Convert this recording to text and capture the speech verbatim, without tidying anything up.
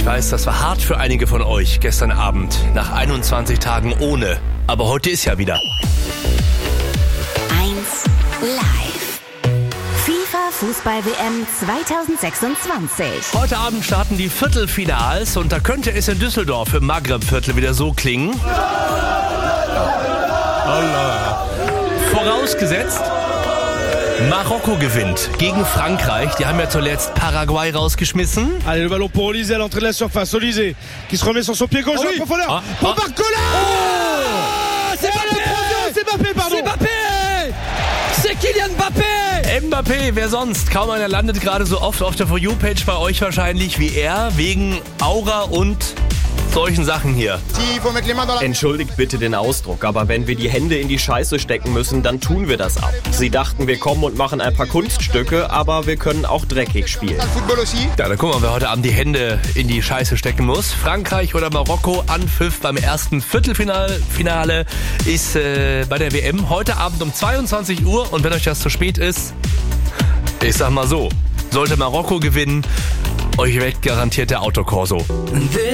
weiß, das war hart für einige von euch gestern Abend, nach einundzwanzig Tagen ohne. Aber heute ist ja wieder eins live. FIFA Fußball-W M zwanzig sechsundzwanzig. Heute Abend starten die Viertelfinals und da könnte es in Düsseldorf im Maghreb-Viertel wieder so klingen. Vorausgesetzt, Marokko gewinnt gegen Frankreich. Die haben ja zuletzt Paraguay rausgeschmissen. Allez, le ballon pour Olysée à l'entrée de la surface. Olysée qui se remet sur son pied gauche. Oui. En profondeur. Ah, Pour ah. Barcola. Oh, c'est Mbappé. C'est Mbappé, pardon. C'est Mbappé. C'est Kylian Mbappé. Mbappé, wer sonst? Kaum einer landet gerade so oft auf der For You-Page bei euch wahrscheinlich wie er, wegen Aura und solchen Sachen hier. Entschuldigt bitte den Ausdruck, aber wenn wir die Hände in die Scheiße stecken müssen, dann tun wir das auch. Sie dachten, wir kommen und machen ein paar Kunststücke, aber wir können auch dreckig spielen. Ja, dann gucken wir, wer heute Abend die Hände in die Scheiße stecken muss. Frankreich oder Marokko, Anpfiff beim ersten Viertelfinale Finale ist äh, bei der W M heute Abend um zweiundzwanzig Uhr. Und wenn euch das zu spät ist, ich sag mal so, sollte Marokko gewinnen, euch wird garantiert der Autokorso.